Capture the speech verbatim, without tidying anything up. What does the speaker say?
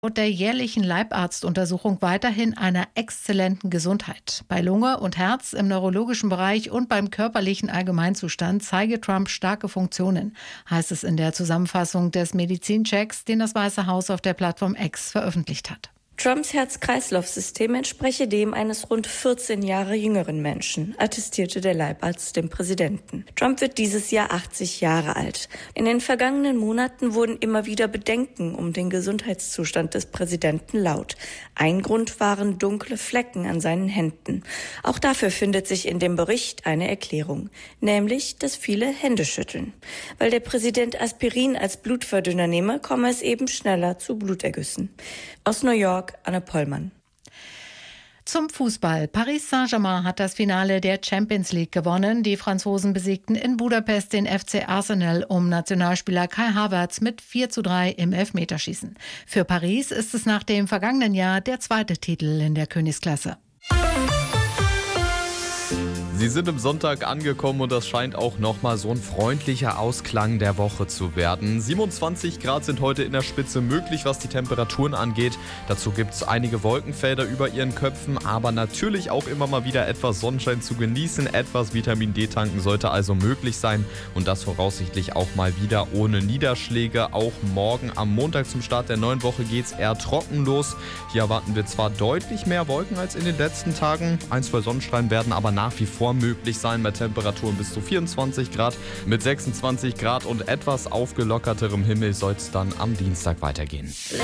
Und der jährlichen Leibarztuntersuchung weiterhin einer exzellenten Gesundheit. Bei Lunge und Herz, im neurologischen Bereich und beim körperlichen Allgemeinzustand zeige Trump starke Funktionen, heißt es in der Zusammenfassung des Medizinchecks, den das Weiße Haus auf der Plattform X veröffentlicht hat. Trumps Herz-Kreislauf-System entspreche dem eines rund vierzehn Jahre jüngeren Menschen, attestierte der Leibarzt dem Präsidenten. Trump wird dieses Jahr achtzig Jahre alt. In den vergangenen Monaten wurden immer wieder Bedenken um den Gesundheitszustand des Präsidenten laut. Ein Grund waren dunkle Flecken an seinen Händen. Auch dafür findet sich in dem Bericht eine Erklärung, nämlich, dass viele Hände schütteln. Weil der Präsident Aspirin als Blutverdünner nehme, komme es eben schneller zu Blutergüssen. Aus New York, Anne Pollmann. Zum Fußball. Paris Saint-Germain hat das Finale der Champions League gewonnen. Die Franzosen besiegten in Budapest den F C Arsenal um Nationalspieler Kai Havertz mit vier zu drei im Elfmeterschießen. Für Paris ist es nach dem vergangenen Jahr der zweite Titel in der Königsklasse. Sie sind im Sonntag angekommen und das scheint auch nochmal so ein freundlicher Ausklang der Woche zu werden. siebenundzwanzig Grad sind heute in der Spitze möglich, was die Temperaturen angeht. Dazu gibt es einige Wolkenfelder über ihren Köpfen, aber natürlich auch immer mal wieder etwas Sonnenschein zu genießen. Etwas Vitamin D tanken sollte also möglich sein und das voraussichtlich auch mal wieder ohne Niederschläge. Auch morgen am Montag zum Start der neuen Woche geht es eher trocken los. Hier erwarten wir zwar deutlich mehr Wolken als in den letzten Tagen. Ein, zwei Sonnenstrahlen werden aber nach wie vor möglich sein bei Temperaturen bis zu vierundzwanzig Grad. Mit sechsundzwanzig Grad und etwas aufgelockerterem Himmel soll es dann am Dienstag weitergehen.